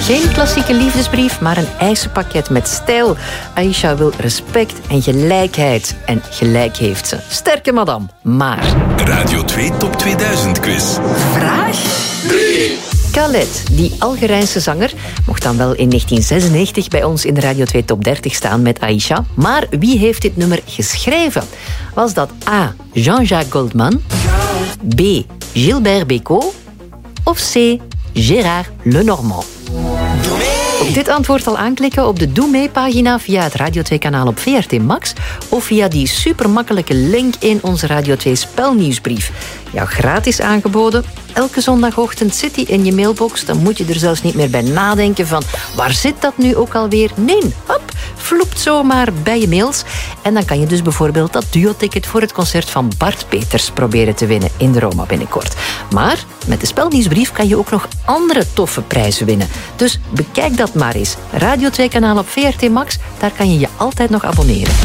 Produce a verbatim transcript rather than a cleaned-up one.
Geen klassieke liefdesbrief, maar een eisenpakket met stijl. Aisha wil respect en gelijkheid. En gelijk heeft ze. Sterke madame. Maar... Radio twee Top tweeduizend quiz. Vraag drie. Khaled, die Algerijnse zanger, mocht dan wel in negentien zesennegentig bij ons in de Radio twee Top dertig staan met Aisha. Maar wie heeft dit nummer geschreven? Was dat A. Jean-Jacques Goldman, B. Gilbert Bécaud of C. Gérard Lenormand? Op dit antwoord al aanklikken op de Doe Mee-pagina via het Radio twee-kanaal op V R T Max of via die supermakkelijke link in onze Radio twee spelnieuwsbrief. Jou gratis aangeboden. Elke zondagochtend zit die in je mailbox. Dan moet je er zelfs niet meer bij nadenken van waar zit dat nu ook alweer? Nee, hop, vloept zomaar bij je mails. En dan kan je dus bijvoorbeeld dat duo-ticket voor het concert van Bart Peters proberen te winnen in de Roma binnenkort. Maar met de spelnieuwsbrief kan je ook nog andere toffe prijzen winnen. Dus bekijk dat maar eens. Radio twee-kanaal op V R T Max, daar kan je je altijd nog abonneren.